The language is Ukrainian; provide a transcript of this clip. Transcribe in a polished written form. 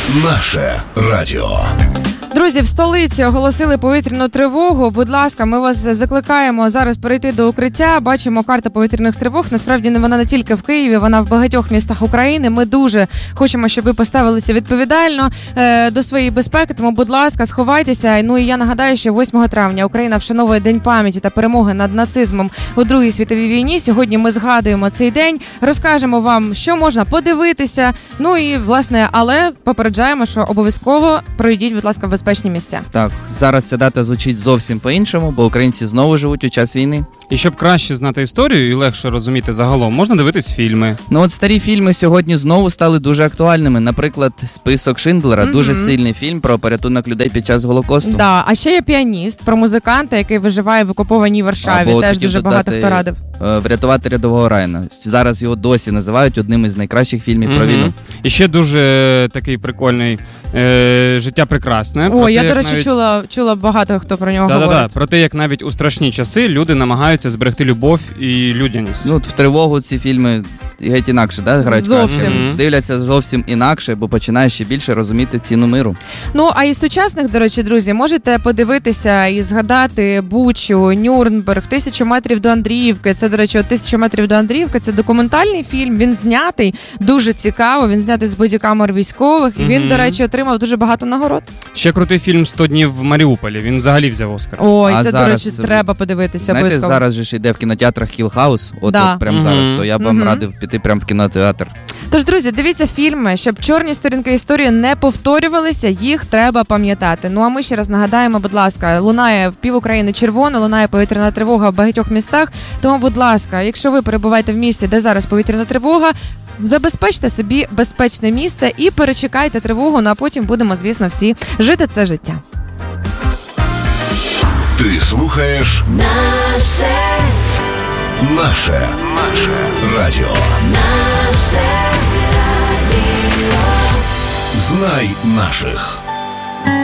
Наше радіо. Друзі, в столиці оголосили повітряну тривогу. Будь ласка, ми вас закликаємо зараз перейти до укриття. Бачимо карту повітряних тривог. Насправді вона не тільки в Києві, вона в багатьох містах України. Ми дуже хочемо, щоб ви поставилися відповідально до своєї безпеки. Тому, будь ласка, сховайтеся. Ну і я нагадаю, що 8 травня Україна вшановує День пам'яті та перемоги над нацизмом у Другій світовій війні. Сьогодні ми згадуємо цей день, розкажемо вам, що можна подивитися. Ну і, власне, але попереджаємо, що обов'язково пройдіть, будь ласка, в безпечні місця. Так, зараз ця дата звучить зовсім по-іншому, бо українці знову живуть у час війни. І щоб краще знати історію і легше розуміти загалом, можна дивитись фільми. Ну от старі фільми сьогодні знову стали дуже актуальними. Наприклад, «Список Шиндлера» дуже сильний фільм про порятунок людей під час Голокосту. Да, а ще є «Піаніст» про музиканта, який виживає в окупованій Варшаві. Або теж дуже багато хто радив. «Врятувати рядового Райана». Зараз його досі називають одним із найкращих фільмів про війну. І ще дуже такий прикольний «Життя прекрасне». О, я, до речі, чула багато хто про нього говорить. Про те, як навіть у страшні часи люди намагаються зберегти любов і людяність. Ну, от в тривогу ці фільми геть інакше, да, грають? Зовсім. Дивляться зовсім інакше, бо починаєш ще більше розуміти ціну миру. Ну, а із сучасних, до речі, друзі, можете подивитися і згадати Бучу, Нюрнберг, 1000 метрів до Андріївки. Це, до речі, 1000 метрів до Андріївки. Це документальний фільм, він знятий дуже цікаво, він знятий з бодікамер військових, і він, до речі, отримав дуже багато нагород. Ще крутий фільм «100 днів в Маріуполі», він взагалі взяв Оскар. Ой, це, до речі, треба подивитися. Знаєте, обов'язково. зараз же ж йде в кінотеатрах Хілл-хаус, от прямо зараз, то я б вам радив піти прямо в кінотеатр. Тож, друзі, дивіться фільми, щоб чорні сторінки історії не повторювалися, їх треба пам'ятати. Ну а ми ще раз нагадаємо, будь ласка, лунає в пів України червоно, лунає повітряна тривога в багатьох містах. Тому, будь ласка, якщо ви перебуваєте в місті, де зараз повітряна тривога, забезпечте собі безпечне місце і перечекайте тривогу, ну а потім будемо, звісно, всі жити це життя. Ти слухаєш Наше радіо. Знай наших.